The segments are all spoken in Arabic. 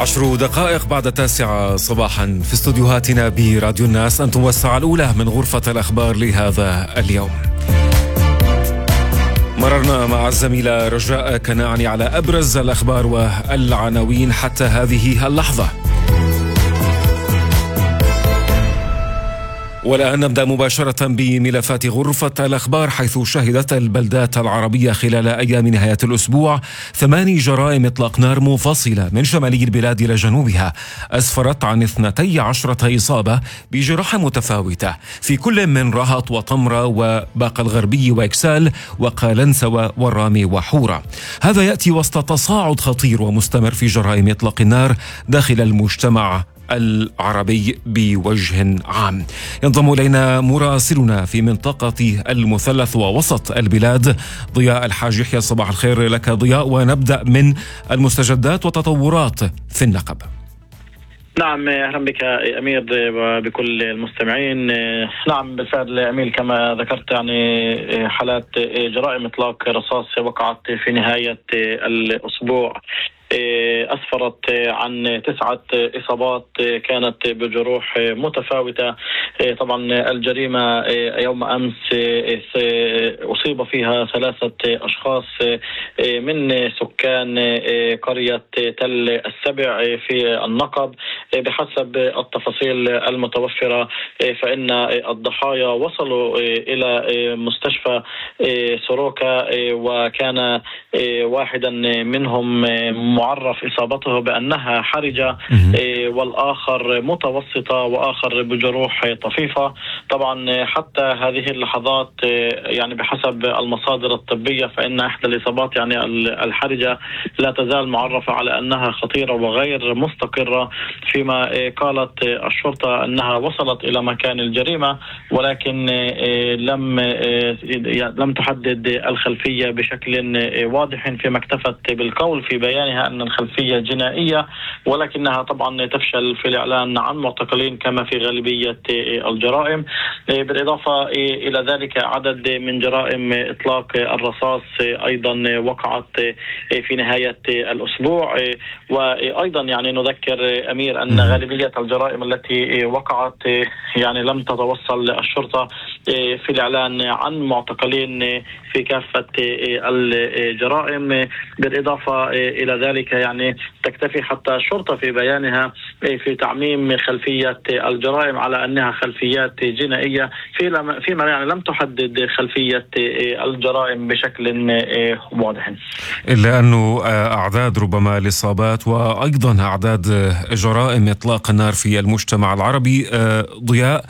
10 دقائق بعد 9 صباحا في استوديوهاتنا براديو الناس. أنتم والساعة الأولى من غرفة الأخبار لهذا اليوم. مررنا مع الزميلة رجاء كناعني على أبرز الأخبار والعناوين حتى هذه اللحظة. والآن نبدأ مباشرة بملفات غرفة الأخبار، حيث شهدت البلدات العربية خلال أيام نهاية الأسبوع 8 جرائم إطلاق نار منفصلة من شمالي البلاد إلى جنوبها، أسفرت عن 12 إصابة بجراحة متفاوتة في كل من رهط وطمرة وباقة الغربي وإكسال وقالنسوة والرامي وحورة. هذا يأتي وسط تصاعد خطير ومستمر في جرائم إطلاق النار داخل المجتمع العربي بوجه عام. ينضم إلينا مراسلنا في منطقة المثلث ووسط البلاد ضياء الحاج يحيى. صباح الخير لك ضياء، ونبدأ من المستجدات وتطورات في النقب. نعم، أهلا بك أمير وبكل المستمعين. نعم بالفعل أمير، كما ذكرت يعني حالات جرائم إطلاق رصاص وقعت في نهاية الأسبوع أسفرت عن 9 إصابات كانت بجروح متفاوتة. طبعا الجريمة يوم أمس أصيب فيها 3 أشخاص من سكان قرية تل السبع في النقب. بحسب التفاصيل المتوفرة فإن الضحايا وصلوا إلى مستشفى سوروكا، وكان واحدا منهم معرف إصابته بأنها حرجة، والآخر متوسطة وآخر بجروح طفيفة. طبعا حتى هذه اللحظات يعني بحسب المصادر الطبية فإن إحدى الإصابات يعني الحرجة لا تزال معرفة على أنها خطيرة وغير مستقرة، فيما قالت الشرطة أنها وصلت إلى مكان الجريمة، ولكن لم تحدد الخلفية بشكل واضح، فيما اكتفت بالقول في بيانها أن الخلفية جنائية، ولكنها طبعا تفشل في الإعلان عن معتقلين كما في غالبية الجرائم. بالإضافة إلى ذلك عدد من جرائم إطلاق الرصاص أيضا وقعت في نهاية الأسبوع. وأيضا يعني نذكر أمير أن غالبية الجرائم التي وقعت يعني لم تتوصل الشرطة في الإعلان عن معتقلين في كافة الجرائم. بالإضافة إلى ذلك يعني تكتفي حتى الشرطة في بيانها في تعميم خلفية الجرائم على أنها خلفيات جنائية، فيما يعني لم تحدد خلفية الجرائم بشكل واضح. إلا أنه أعداد ربما الإصابات وأيضا أعداد جرائم إطلاق النار في المجتمع العربي ضياء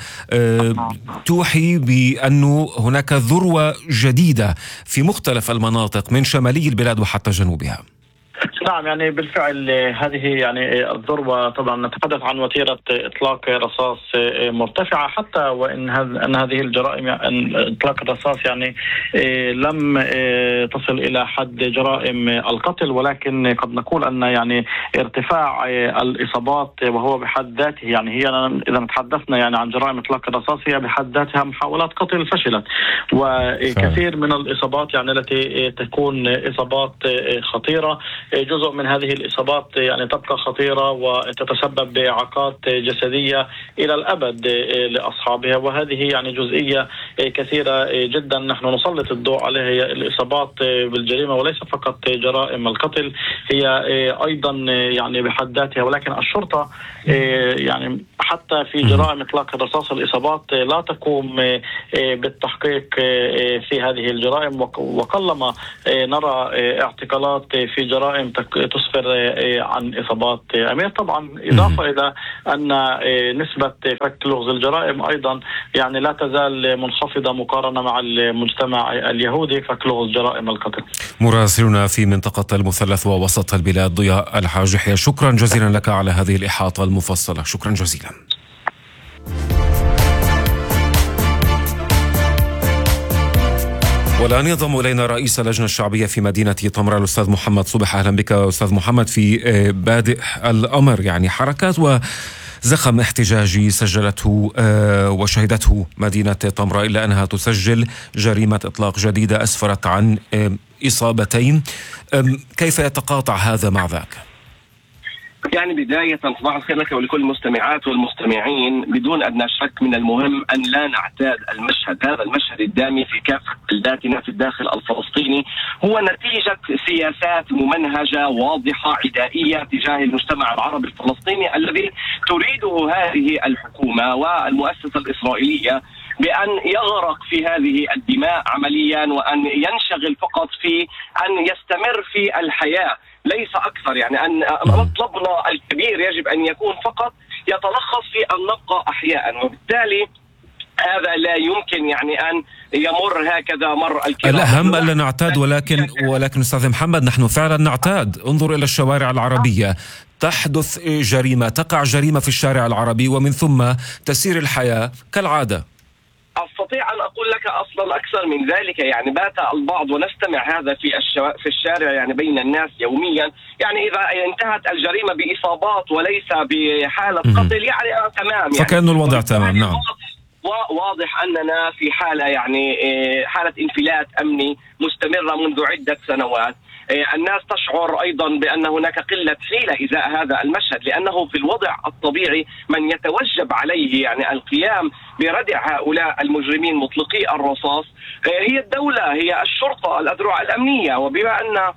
توحي بأنه هناك ذروة جديدة في مختلف المناطق من شمالي البلاد وحتى جنوبها. نعم، يعني بالفعل هذه يعني الذروة. طبعا نتحدث عن وتيرة إطلاق رصاص مرتفعة، حتى وإن أن هذه الجرائم إطلاق الرصاص يعني لم تصل إلى حد جرائم القتل، ولكن قد نقول أن يعني ارتفاع الإصابات وهو بحد ذاته يعني هي إذا تحدثنا يعني عن جرائم إطلاق الرصاص هي بحد ذاتها محاولات قتل فشلت، وكثير من الإصابات يعني التي تكون إصابات خطيرة. جزء من هذه الإصابات يعني تبقى خطيرة وتتسبب بإعاقات جسدية إلى الأبد لأصحابها، وهذه يعني جزئية كثيرة جدا نحن نسلط الضوء عليها. هي الإصابات بالجريمة وليس فقط جرائم القتل، هي أيضا يعني بحد ذاتها، ولكن الشرطة يعني حتى في جرائم إطلاق الرصاص الإصابات لا تقوم بالتحقيق في هذه الجرائم، وقلما نرى اعتقالات في جرائم تسفر عن إصابات أمير. طبعا إضافة إلى أن نسبة فك لغز الجرائم أيضا يعني لا تزال منخفضة مقارنة مع المجتمع اليهودي فك لغز جرائم القتل. مراسلنا في منطقة المثلث ووسط البلاد ضياء الحاج يحيى، شكرا جزيلا لك على هذه الإحاطة المفصلة. شكرا جزيلا. والآن ينضم إلينا رئيس اللجنة الشعبية في مدينة طمرة الأستاذ محمد صبح. أهلا بك أستاذ محمد. في بادئ الأمر يعني حركات وزخم احتجاجي سجلته وشهدته مدينة طمرة، إلا أنها تسجل جريمة إطلاق جديدة أسفرت عن إصابتين. كيف يتقاطع هذا مع ذاك؟ يعني بداية صباح الخير لك ولكل المستمعات والمستمعين. بدون أدنى شك من المهم أن لا نعتاد المشهد، هذا المشهد الدامي في كافة بلداتنا في الداخل الفلسطيني هو نتيجة سياسات ممنهجة واضحة عدائية تجاه المجتمع العربي الفلسطيني الذي تريده هذه الحكومة والمؤسسة الإسرائيلية بأن يغرق في هذه الدماء عمليا، وأن ينشغل فقط في أن يستمر في الحياة ليس أكثر. يعني أن مطلبنا الكبير يجب أن يكون فقط يتلخص في أن نبقى أحياء، وبالتالي هذا لا يمكن يعني أن يمر هكذا مر الكرام. الأهم ألا نعتاد، ولكن أستاذ محمد نحن فعلا نعتاد. انظر إلى الشوارع العربية، تحدث جريمة، تقع جريمة في الشارع العربي ومن ثم تسير الحياة كالعادة. أستطيع أن أقول لك أصلا أكثر من ذلك. يعني بات البعض ونستمع هذا في الشارع يعني بين الناس يوميا. يعني إذا انتهت الجريمة بإصابات وليس بحالة قتل يعني تمام، فكأن يعني الوضع تمام. نعم، واضح أننا في حالة يعني حالة انفلات أمني مستمرة منذ عدة سنوات. الناس تشعر أيضا بأن هناك قلة حيلة إزاء هذا المشهد، لأنه في الوضع الطبيعي من يتوجب عليه يعني القيام بردع هؤلاء المجرمين مطلقي الرصاص هي الدولة، هي الشرطة، الأذرع الأمنية. وبما أن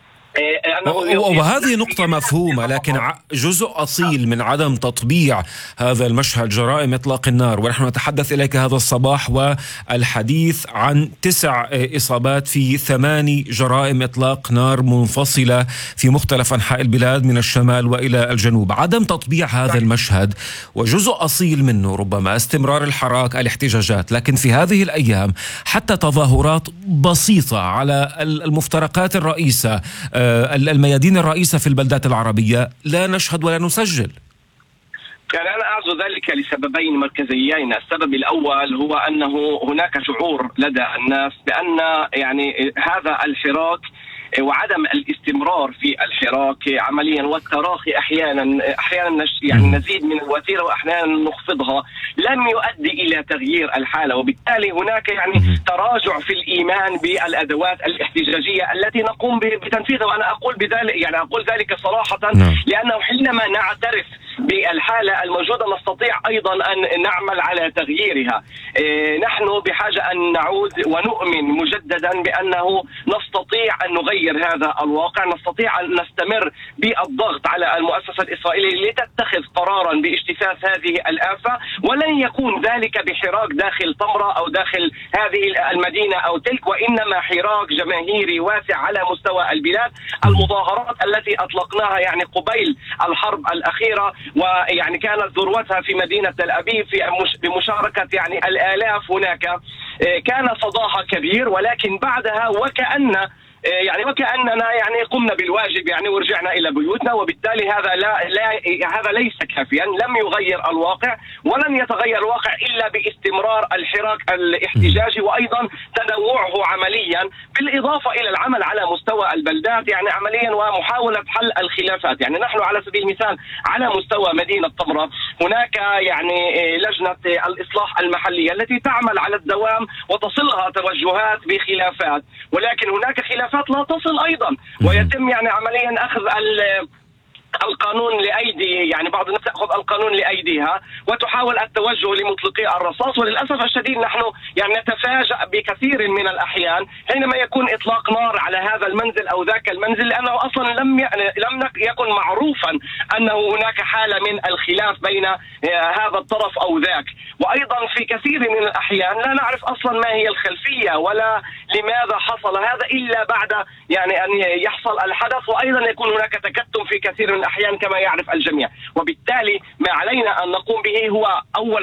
وهذه نقطة مفهومة، لكن جزء أصيل من عدم تطبيع هذا المشهد جرائم إطلاق النار. ونحن نتحدث إليك هذا الصباح والحديث عن 9 إصابات في 8 جرائم إطلاق نار منفصلة في مختلف أنحاء البلاد من الشمال وإلى الجنوب. عدم تطبيع هذا المشهد وجزء أصيل منه ربما استمرار الحراك، الاحتجاجات، لكن في هذه الأيام حتى تظاهرات بسيطة على المفترقات الرئيسة، الميادين الرئيسة في البلدات العربية، لا نشهد ولا نسجل. يعني أنا أعزو ذلك لسببين مركزيين. السبب الأول هو أنه هناك شعور لدى الناس بأن يعني هذا الحراك وعدم الاستمرار في الحراك عمليا والتراخي احيانا يعني نزيد من الوتيره واحيانا نخفضها لم يؤدي الى تغيير الحاله، وبالتالي هناك يعني تراجع في الايمان بالادوات الاحتجاجيه التي نقوم بتنفيذها. وانا اقول ذلك صراحه، لانه حينما نعترف بالحاله الموجوده نستطيع ايضا ان نعمل على تغييرها. نحن بحاجه ان نعود ونؤمن مجددا بانه نستطيع ان نغير هذا الواقع، نستطيع أن نستمر بالضغط على المؤسسة الإسرائيلية لتتخذ قرارا باجتثاث هذه الآفة، ولن يكون ذلك بحراك داخل طمرة أو داخل هذه المدينة أو تلك، وإنما حراك جماهيري واسع على مستوى البلاد. المظاهرات التي أطلقناها يعني قبيل الحرب الأخيرة ويعني كانت ذروتها في مدينة تل أبيب بمشاركة يعني الآلاف هناك، كان صداها كبير، ولكن بعدها وكأننا يعني قمنا بالواجب يعني ورجعنا الى بيوتنا، وبالتالي هذا ليس كافيا، لم يغير الواقع ولن يتغير الواقع الا باستمرار الحراك الاحتجاجي وايضا تنوعه عمليا، بالاضافه الى العمل على مستوى البلدات يعني عمليا ومحاوله حل الخلافات. يعني نحن على سبيل المثال على مستوى مدينه طمرة هناك يعني لجنه الاصلاح المحليه التي تعمل على الدوام وتصلها توجهات بخلافات، ولكن هناك خلافات لا تصل أيضا، ويتم يعني عمليا أخذ القانون لأيدي يعني بعض الناس تأخذ القانون لأيديها وتحاول التوجه لمطلقي الرصاص. وللأسف الشديد نحن يعني نتفاجأ بكثير من الأحيان حينما يكون إطلاق نار على هذا المنزل أو ذاك المنزل، لأنه أصلا لم يكن معروفا أنه هناك حالة من الخلاف بين هذا الطرف أو ذاك. وأيضا في كثير من الأحيان لا نعرف أصلا ما هي الخلفية ولا لماذا حصل هذا إلا بعد يعني أن يحصل الحدث، وأيضا يكون هناك تكتم في كثير من الأحيان كما يعرف الجميع. وبالتالي ما علينا أن نقوم به هو أولا